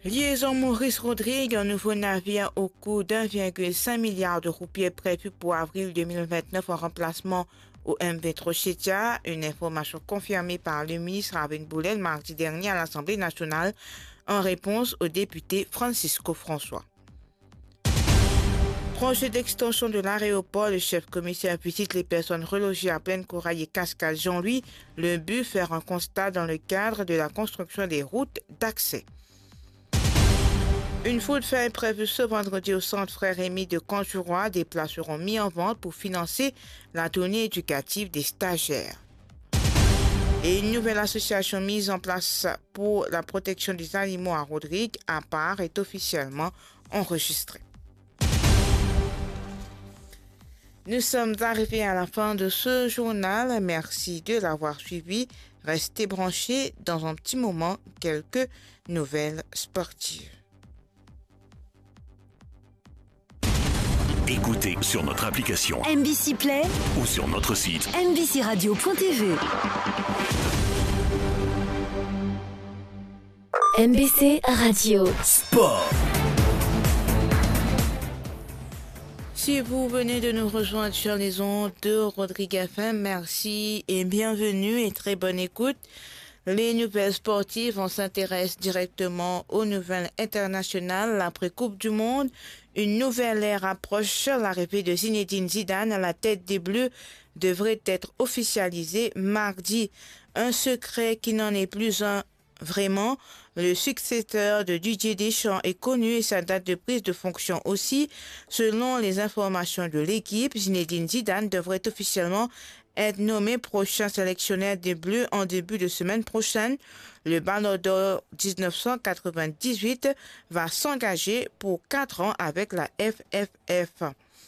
Liaison Maurice Rodrigue, un nouveau navire au coût d'1,5 milliard de roupies prévu pour avril 2029 en remplacement au MV Trochetia, une information confirmée par le ministre Arvin Boulel mardi dernier à l'Assemblée nationale en réponse au député Francisco François. Projet d'extension de l'aéroport, le chef commissaire visite les personnes relogées à Plaine Corail et Cascade Jean-Louis. Le but, faire un constat dans le cadre de la construction des routes d'accès. Une food fair est prévue ce vendredi au centre Frère Rémy de Conjurois. Des places seront mis en vente pour financer la tournée éducative des stagiaires. Et une nouvelle association mise en place pour la protection des animaux à Rodrigue, à part, est officiellement enregistrée. Nous sommes arrivés à la fin de ce journal. Merci de l'avoir suivi. Restez branchés dans un petit moment, quelques nouvelles sportives. Écoutez sur notre application MBC Play ou sur notre site mbcradio.tv. MBC Radio Sport. Si vous venez de nous rejoindre sur les ondes de Rodrigue FM, merci et bienvenue et très bonne écoute. Les nouvelles sportives, on s'intéresse directement aux nouvelles internationales. Après Coupe du Monde, une nouvelle ère approche. L'arrivée de Zinedine Zidane à la tête des Bleus devrait être officialisée mardi. Un secret qui n'en est plus un vraiment. Le successeur de Didier Deschamps est connu et sa date de prise de fonction aussi. Selon les informations de l'équipe, Zinedine Zidane devrait officiellement être nommé prochain sélectionneur des Bleus en début de semaine prochaine. Le Ballon d'Or 1998 va s'engager pour 4 ans avec la FFF.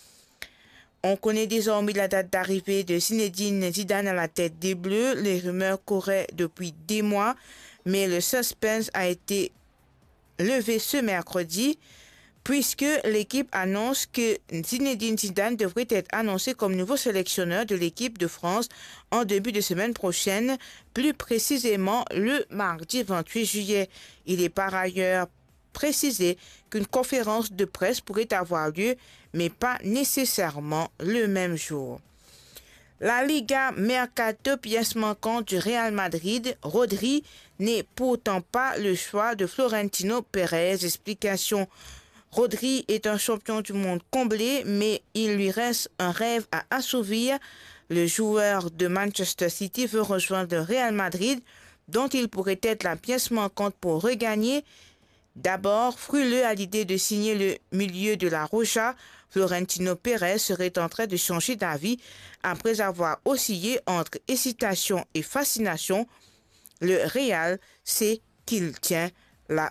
On connaît désormais la date d'arrivée de Zinedine Zidane à la tête des Bleus. Les rumeurs couraient depuis des mois, mais le suspense a été levé ce mercredi, puisque l'équipe annonce que Zinedine Zidane devrait être annoncé comme nouveau sélectionneur de l'équipe de France en début de semaine prochaine, plus précisément le mardi 28 juillet. Il est par ailleurs précisé qu'une conférence de presse pourrait avoir lieu, mais pas nécessairement le même jour. La Liga Mercato, pièce manquante du Real Madrid, Rodri n'est pourtant pas le choix de Florentino Pérez. Explication: Rodri est un champion du monde comblé, mais il lui reste un rêve à assouvir. Le joueur de Manchester City veut rejoindre le Real Madrid, dont il pourrait être la pièce manquante pour regagner. D'abord, frileux à l'idée de signer le milieu de la Roja, Florentino Pérez serait en train de changer d'avis après avoir oscillé entre hésitation et fascination. Le Real sait qu'il tient là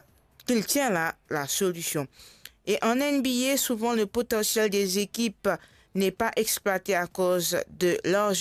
la solution. Et en NBA, souvent le potentiel des équipes n'est pas exploité à cause de leur